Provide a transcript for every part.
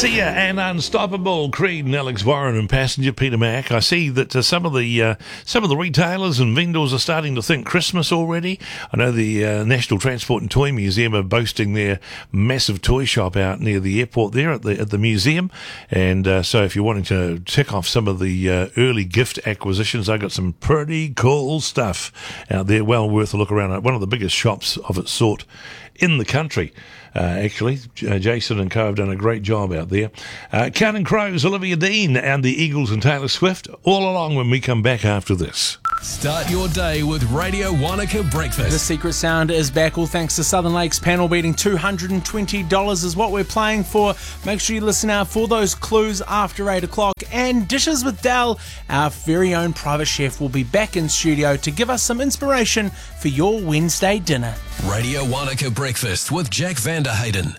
Sia and Unstoppable, Creed and Alex Warren and Passenger Peter Mac. I see that some of the retailers and vendors are starting to think Christmas already. I know the National Transport and Toy Museum are boasting their massive toy shop out near the airport there at the museum. And so if you're wanting to tick off some of the early gift acquisitions, I got some pretty cool stuff out there. Well worth a look around. One of the biggest shops of its sort in the country. Actually, Jason and co have done a great job out there. Counting Crows, Olivia Dean and the Eagles and Taylor Swift, all along when we come back after this. Start your day with Radio Wanaka Breakfast. The Secret Sound is back, all thanks to Southern Lakes panel beating. $220 is what we're playing for. Make sure you listen out for those clues after 8 o'clock. And Dishes with Dal, our very own private chef, will be back in studio to give us some inspiration for your Wednesday dinner. Radio Wanaka Breakfast with Jack Vanderhayden.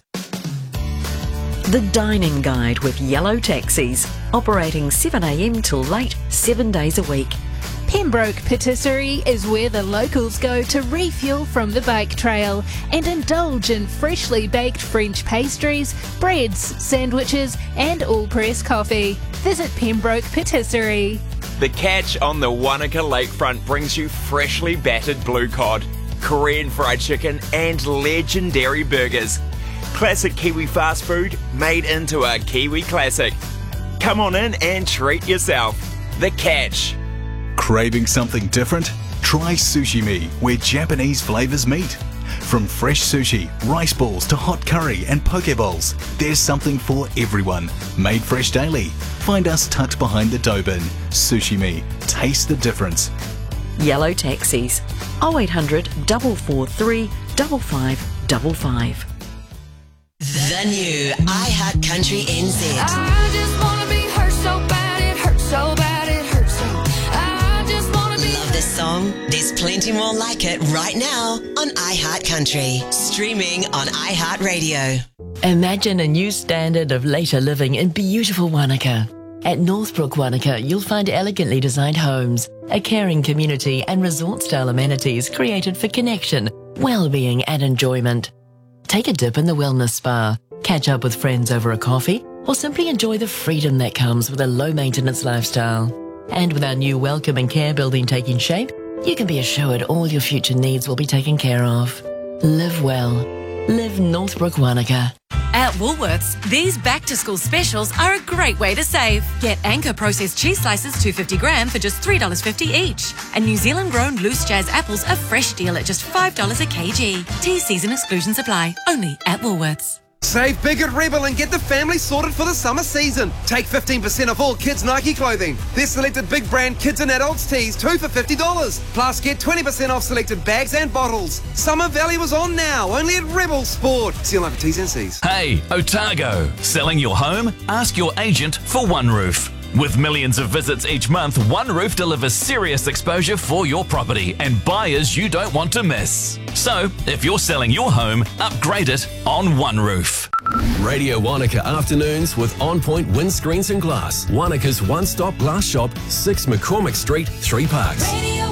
The Dining Guide with Yellow Taxis, operating 7am till late, 7 days a week. Pembroke Patisserie is where the locals go to refuel from the bike trail and indulge in freshly baked French pastries, breads, sandwiches and all-press coffee. Visit Pembroke Patisserie. The Catch on the Wanaka lakefront brings you freshly battered blue cod, Korean fried chicken and legendary burgers. Classic Kiwi fast food made into a Kiwi classic. Come on in and treat yourself. The Catch. Craving something different? Try Sushi Me, where Japanese flavours meet. From fresh sushi, rice balls to hot curry and poke bowls, there's something for everyone. Made fresh daily. Find us tucked behind the dough bin. Sushi Me. Taste the difference. Yellow Taxis, 0800 443 5555. The new iHeart Country NZ. I just wanna be hurt so bad, it hurts so bad, it hurts so. I just wanna be. Love this song? There's plenty more like it right now on iHeart Country. Streaming on iHeartRadio. Imagine a new standard of later living in beautiful Wanaka. At Northbrook Wanaka, you'll find elegantly designed homes, a caring community and resort-style amenities created for connection, well-being and enjoyment. Take a dip in the wellness spa, catch up with friends over a coffee, or simply enjoy the freedom that comes with a low-maintenance lifestyle. And with our new welcome and care building taking shape, you can be assured all your future needs will be taken care of. Live well. Live Northbrook Wanaka. At Woolworths, these back-to-school specials are a great way to save. Get Anchor processed cheese slices 250 gram for just $3.50 each. And New Zealand-grown loose jazz apples a fresh deal at just $5 a kg. T-season exclusions apply. Only at Woolworths. Save big at Rebel and get the family sorted for the summer season. Take 15% off all kids' Nike clothing. Their selected big brand kids and adults tees, 2 for $50. Plus get 20% off selected bags and bottles. Summer Valley was on now, only at Rebel Sport. See you later for T's and C's. Hey, Otago. Selling your home? Ask your agent for One Roof. With millions of visits each month, One Roof delivers serious exposure for your property and buyers you don't want to miss. So, if you're selling your home, upgrade it on One Roof. Radio Wanaka Afternoons with On Point Windscreens and Glass. Wanaka's one-stop glass shop, 6 McCormick Street, 3 Parks. Radio